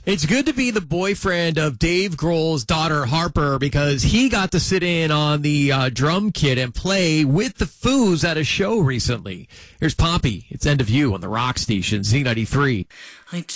It's good to be the boyfriend of Dave Grohl's daughter, Harper, because he got to sit in on the drum kit and play with the Foos at a show recently. Here's Poppy. It's End of You on the Rock Station, Z93.